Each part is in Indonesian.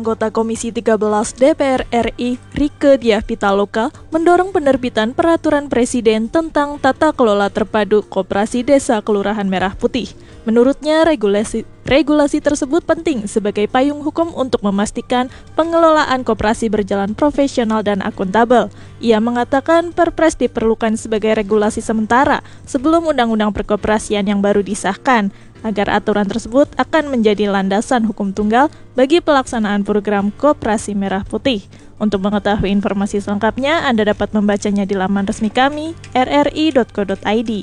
anggota Komisi 13 DPR RI, Rieke Diah Pitaloka, mendorong penerbitan Peraturan Presiden tentang Tata Kelola Terpadu Koperasi Desa Kelurahan Merah Putih. Menurutnya, regulasi tersebut penting sebagai payung hukum untuk memastikan pengelolaan koperasi berjalan profesional dan akuntabel. Ia mengatakan Perpres diperlukan sebagai regulasi sementara sebelum Undang-Undang Perkoperasian yang baru disahkan, agar aturan tersebut akan menjadi landasan hukum tunggal bagi pelaksanaan program Koperasi Merah Putih. Untuk mengetahui informasi selengkapnya, Anda dapat membacanya di laman resmi kami, rri.co.id.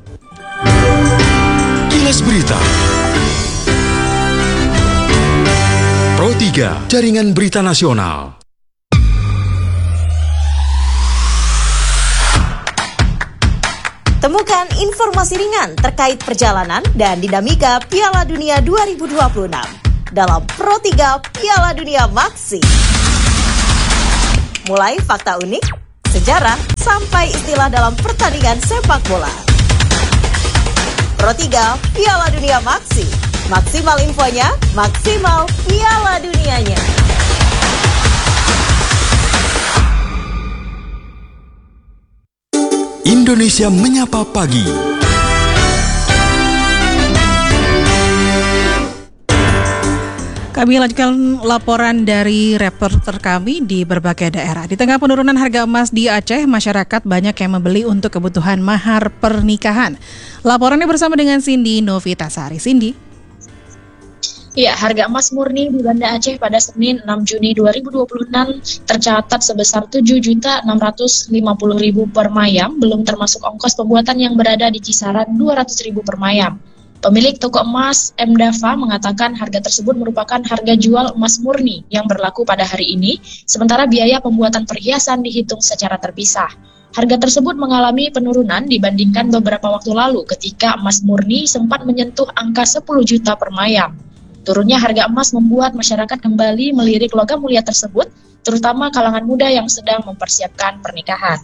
Kilas Berita Pro 3, Jaringan Berita Nasional. Temukan informasi ringan terkait perjalanan dan dinamika Piala Dunia 2026 dalam Pro 3 Piala Dunia Maksi. Mulai fakta unik, sejarah, sampai istilah dalam pertandingan sepak bola. Pro 3 Piala Dunia Maksi. Maksimal infonya, maksimal Piala Dunianya. Indonesia Menyapa Pagi. Kami lanjutkan laporan dari reporter kami di berbagai daerah. Di tengah penurunan harga emas di Aceh, masyarakat banyak yang membeli untuk kebutuhan mahar pernikahan. Laporannya bersama dengan Cindy Novitasari. Cindy. Ya, harga emas murni di Banda Aceh pada Senin 6 Juni 2026 tercatat sebesar 7.650.000 per mayam, belum termasuk ongkos pembuatan yang berada di kisaran 200.000 per mayam. Pemilik toko emas M. Dava mengatakan harga tersebut merupakan harga jual emas murni yang berlaku pada hari ini, sementara biaya pembuatan perhiasan dihitung secara terpisah. Harga tersebut mengalami penurunan dibandingkan beberapa waktu lalu ketika emas murni sempat menyentuh angka 10 juta per mayam. Turunnya harga emas membuat masyarakat kembali melirik logam mulia tersebut, terutama kalangan muda yang sedang mempersiapkan pernikahan.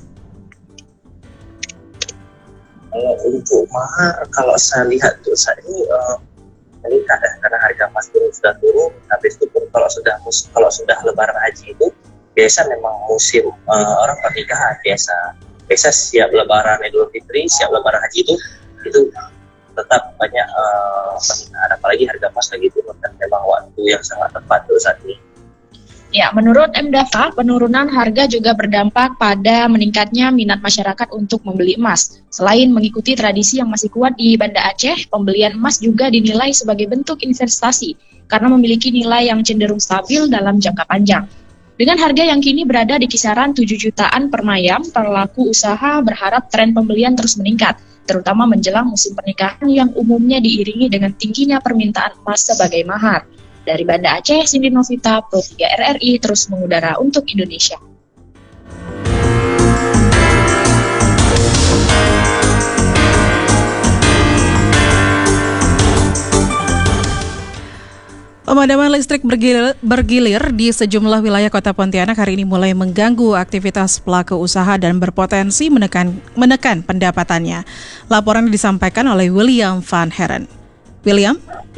Kalau untuk mahar, kalau saya lihat tuh saat ini meningkat ya, karena harga emas sudah turun. Habis itu pun kalau sudah Lebaran Haji itu biasa memang musim orang pernikahan biasa siap Lebaran Idul Fitri, siap Lebaran Haji itu tetap banyak pernikahan, apalagi harga emas lagi turun, dan memang waktu yang sangat tepat tuh saat ini. Ya, menurut M. Dava, penurunan harga juga berdampak pada meningkatnya minat masyarakat untuk membeli emas. Selain mengikuti tradisi yang masih kuat di Banda Aceh, pembelian emas juga dinilai sebagai bentuk investasi karena memiliki nilai yang cenderung stabil dalam jangka panjang. Dengan harga yang kini berada di kisaran 7 jutaan per mayam, pelaku usaha berharap tren pembelian terus meningkat, terutama menjelang musim pernikahan yang umumnya diiringi dengan tingginya permintaan emas sebagai mahar. Dari Banda Aceh, Cindy Novita, Pro 3 RRI terus mengudara untuk Indonesia. Pemadaman listrik bergilir di sejumlah wilayah Kota Pontianak hari ini mulai mengganggu aktivitas pelaku usaha dan berpotensi menekan pendapatannya. Laporan disampaikan oleh William Van Heren. William?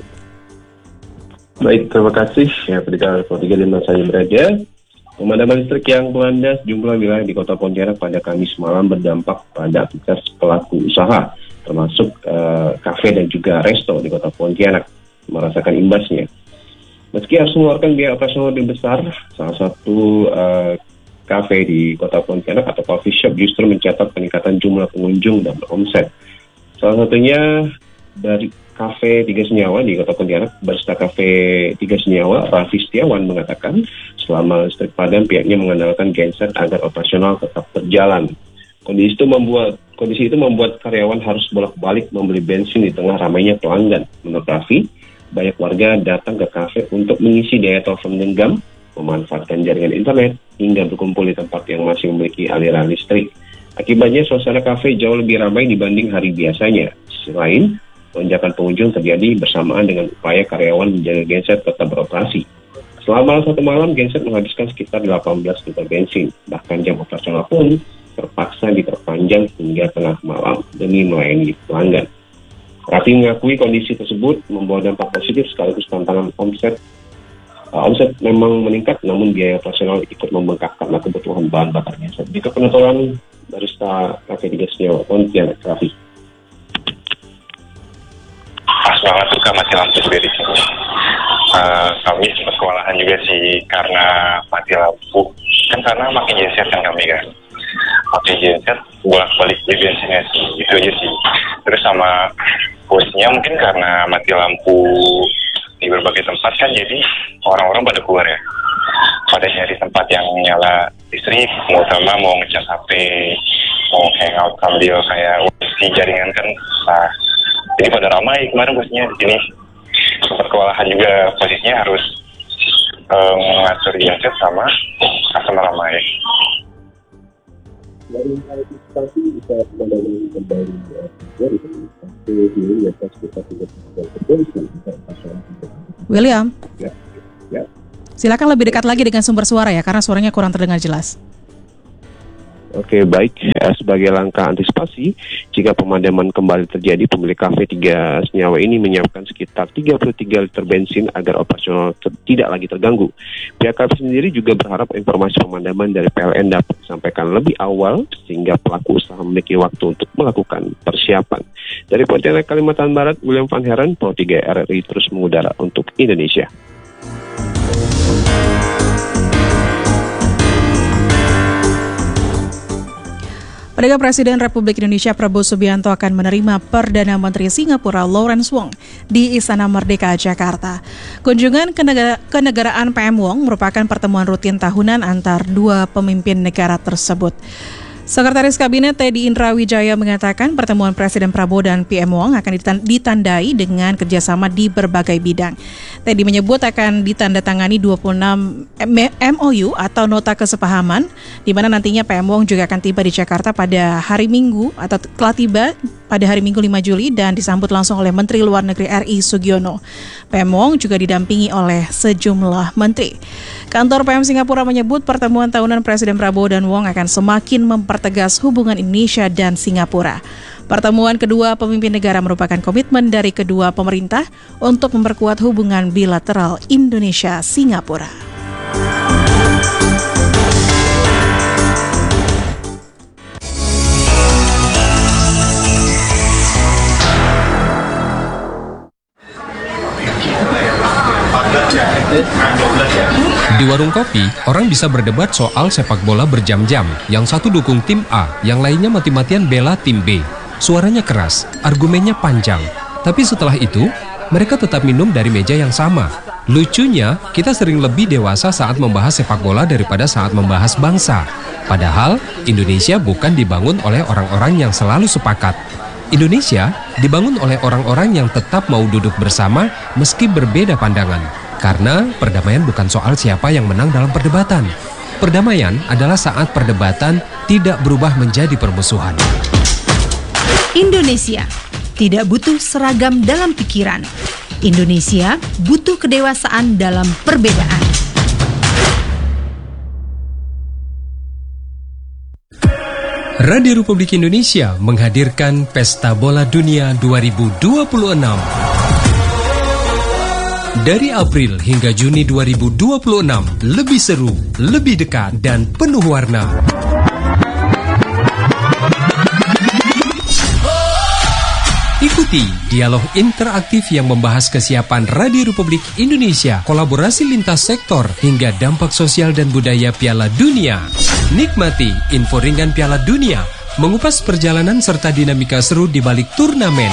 Baik, terima kasih. Ya, pendengar Pro 3 di mana saya berada. Pemadaman listrik yang melanda sejumlah wilayah di Kota Pontianak pada Kamis malam berdampak pada aktivitas pelaku usaha, termasuk kafe dan juga resto di Kota Pontianak merasakan imbasnya. Meski harus mengeluarkan biaya operasional lebih besar, salah satu kafe di Kota Pontianak atau coffee shop justru mencatat peningkatan jumlah pengunjung dan omset. Salah satunya dari Kafe Tiga Senyawa di Kota Pontianak, barista Kafe Tiga Senyawa, Raffi Setiawan mengatakan selama listrik padam pihaknya mengandalkan genset agar operasional tetap berjalan. Kondisi itu membuat karyawan harus bolak-balik membeli bensin di tengah ramainya pelanggan. Menurut Raffi, banyak warga datang ke kafe untuk mengisi daya telepon genggam, memanfaatkan jaringan internet, hingga berkumpul di tempat yang masih memiliki aliran listrik. Akibatnya suasana kafe jauh lebih ramai dibanding hari biasanya. Selain lonjakan pengunjung terjadi bersamaan dengan upaya karyawan menjaga genset tetap beroperasi. Selama satu malam, genset menghabiskan sekitar 18 liter bensin. Bahkan jam operasional pun terpaksa diperpanjang hingga tengah malam demi melayani pelanggan. Raffi mengakui kondisi tersebut membawa dampak positif sekaligus tantangan omset Omset memang meningkat, namun biaya operasional ikut membengkak karena kebutuhan bahan bakarnya. Jika penontonan barista Cafe 3 Senyawa Pontianak Rafi. Pas banget tuh Kak, mati lampu juga di sini. Kami sempat kewalahan juga sih karena mati lampu. Kan karena makin genset kan kami kan. Makin genset, bolak-balik di bensinnya sih, gitu aja sih. Terus sama posisinya mungkin karena mati lampu di berbagai tempat kan, jadi orang-orang pada keluar ya, pada nyari tempat yang nyala listrik, mau ngecas HP, mau hangout sambil kayak wifi jaringan kan. Nah, jadi pada ramai kemarin posisinya di sini. Sempat kewalahan juga, posisinya harus mengatur genset sama customer ramai. Dari antisipasi bisa pemandangan kembali dari di atas sekitar 3 William, ya. Silakan lebih dekat lagi dengan sumber suara ya, karena suaranya kurang terdengar jelas. Oke, baik. Sebagai langkah antisipasi, jika pemadaman kembali terjadi, pemilik Cafe 3 Senyawa ini menyiapkan sekitar 33 liter bensin agar operasional tidak lagi terganggu. Pihak Cafe sendiri juga berharap informasi pemadaman dari PLN dapat disampaikan lebih awal, sehingga pelaku usaha memiliki waktu untuk melakukan persiapan. Dari Pontianak, Kalimantan Barat, William Van Heren, Pro 3 RRI terus mengudara untuk Indonesia. Perdana Presiden Republik Indonesia Prabowo Subianto akan menerima Perdana Menteri Singapura Lawrence Wong di Istana Merdeka, Jakarta. Kunjungan kenegaraan PM Wong merupakan pertemuan rutin tahunan antar dua pemimpin negara tersebut. Sekretaris Kabinet Teddy Indra Wijaya mengatakan pertemuan Presiden Prabowo dan PM Wong akan ditandai dengan kerjasama di berbagai bidang. Teddy menyebut akan ditandatangani 26 MOU atau nota kesepahaman, di mana nantinya PM Wong juga akan tiba di Jakarta pada hari Minggu atau telah tiba pada hari Minggu 5 Juli dan disambut langsung oleh Menteri Luar Negeri RI Sugiono. PM Wong juga didampingi oleh sejumlah menteri. Kantor PM Singapura menyebut pertemuan tahunan Presiden Prabowo dan Wong akan semakin mempertegas hubungan Indonesia dan Singapura. Pertemuan kedua pemimpin negara merupakan komitmen dari kedua pemerintah untuk memperkuat hubungan bilateral Indonesia-Singapura. Di warung kopi, orang bisa berdebat soal sepak bola berjam-jam. Yang satu dukung tim A, yang lainnya mati-matian bela tim B. Suaranya keras, argumennya panjang. Tapi setelah itu, mereka tetap minum dari meja yang sama. Lucunya, kita sering lebih dewasa saat membahas sepak bola daripada saat membahas bangsa. Padahal, Indonesia bukan dibangun oleh orang-orang yang selalu sepakat. Indonesia dibangun oleh orang-orang yang tetap mau duduk bersama meski berbeda pandangan. Karena perdamaian bukan soal siapa yang menang dalam perdebatan. Perdamaian adalah saat perdebatan tidak berubah menjadi permusuhan. Indonesia tidak butuh seragam dalam pikiran. Indonesia butuh kedewasaan dalam perbedaan. Radio Republik Indonesia menghadirkan Pesta Bola Dunia 2026. Dari April hingga Juni 2026, lebih seru, lebih dekat, dan penuh warna. Ikuti dialog interaktif yang membahas kesiapan Radio Republik Indonesia, kolaborasi lintas sektor, hingga dampak sosial dan budaya Piala Dunia. Nikmati info ringan Piala Dunia, mengupas perjalanan serta dinamika seru di balik turnamen.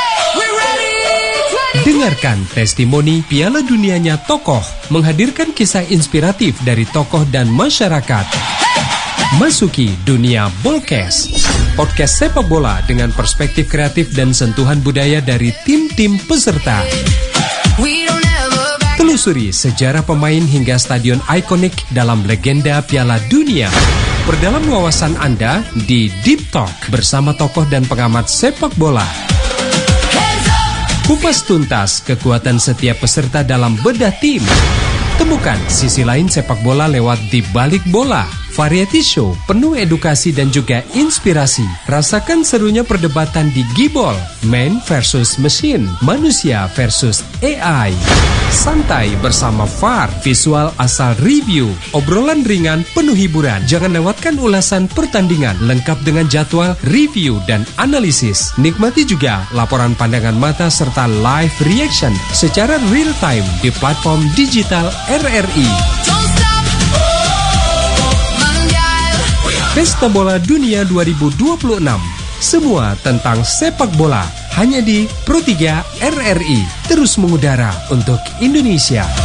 Dengarkan testimoni Piala Dunianya tokoh, menghadirkan kisah inspiratif dari tokoh dan masyarakat. Masuki dunia Bolkes, podcast sepak bola dengan perspektif kreatif dan sentuhan budaya dari tim-tim peserta. Telusuri sejarah pemain hingga stadion ikonik dalam legenda Piala Dunia. Perdalam wawasan Anda di Deep Talk bersama tokoh dan pengamat sepak bola. Kupas tuntas kekuatan setiap peserta dalam bedah tim. Temukan sisi lain sepak bola lewat Di Balik Bola. variety show penuh edukasi dan juga inspirasi. Rasakan serunya perdebatan di Gibol, man versus machine, manusia versus AI. Santai bersama VAR, visual asal review, obrolan ringan penuh hiburan. Jangan lewatkan ulasan pertandingan lengkap dengan jadwal, review, dan analisis. Nikmati juga laporan pandangan mata serta live reaction secara real time di platform digital RRI. Pesta Bola Dunia 2026. Semua tentang sepak bola hanya di Pro 3 RRI. Terus mengudara untuk Indonesia.